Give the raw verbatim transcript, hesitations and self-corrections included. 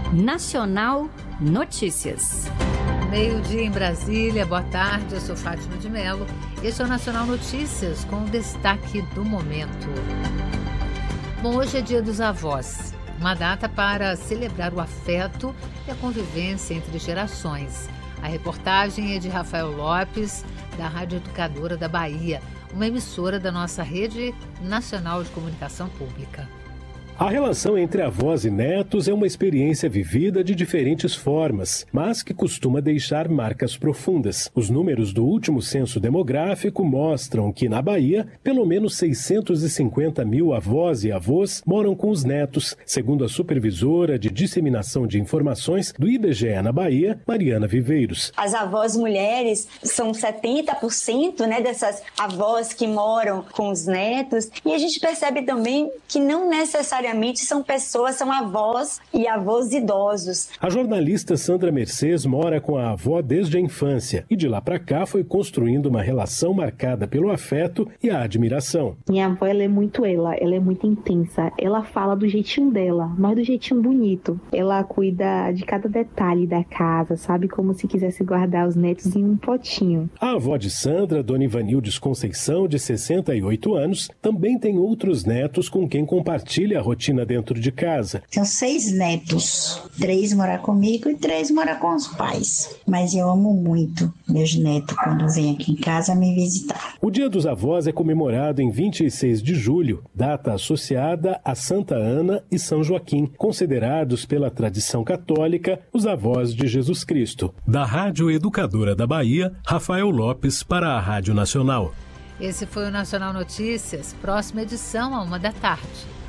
Nacional Notícias. Meio-dia em Brasília, boa tarde, eu sou Fátima de Mello. Este é o Nacional Notícias com o destaque do momento. Bom, hoje é dia dos avós, uma data para celebrar o afeto e a convivência entre gerações. A reportagem é de Rafael Lopes, da Rádio Educadora da Bahia, uma emissora da nossa Rede Nacional de Comunicação Pública. A relação entre avós e netos é uma experiência vivida de diferentes formas, mas que costuma deixar marcas profundas. Os números do último censo demográfico mostram que, na Bahia, pelo menos seiscentos e cinquenta mil avós e avós moram com os netos, segundo a supervisora de disseminação de informações do I B G E na Bahia, Mariana Viveiros. As avós mulheres são setenta por cento, né, dessas avós que moram com os netos, e a gente percebe também que não necessariamente são pessoas, são avós e avós idosos. A jornalista Sandra Mercedes mora com a avó desde a infância e de lá para cá foi construindo uma relação marcada pelo afeto e a admiração. Minha avó, ela é muito ela, ela é muito intensa. Ela fala do jeitinho dela, mas do jeitinho bonito. Ela cuida de cada detalhe da casa, sabe? Como se quisesse guardar os netos em um potinho. A avó de Sandra, Dona Ivanildes Conceição, de sessenta e oito anos, também tem outros netos com quem compartilha a rotina dentro de casa. Tenho seis netos, três moram comigo e três moram com os pais. Mas eu amo muito meus netos quando vêm aqui em casa me visitar. O Dia dos Avós é comemorado em vinte e seis de julho, data associada a Santa Ana e São Joaquim, considerados pela tradição católica os avós de Jesus Cristo. Da Rádio Educadora da Bahia, Rafael Lopes para a Rádio Nacional. Esse foi o Nacional Notícias, próxima edição a uma da tarde.